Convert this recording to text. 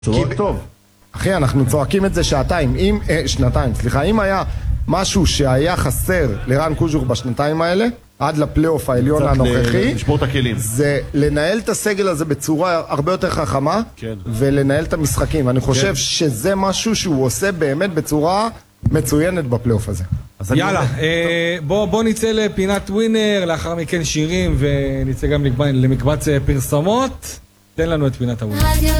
צועק טוב. אחי, אנחנו צועקים את זה שנתיים, סליחה, אם היה משהו שהיה חסר לרן קוז'וק בשנתיים האלה, עד לפלייאוף העליון הנוכחי, לשבור את הכלים. זה לנהל את הסגל הזה בצורה הרבה יותר חכמה, כן. ולנהל את המשחקים. אני חושב שזה משהו שהוא עושה באמת בצורה מצוינת בפלייאוף הזה. יאללה, בוא נצא לפינת ווינר, לאחר מכן שירים, ונצא גם למקבץ פרסומות. תן לנו את פינת הווינר.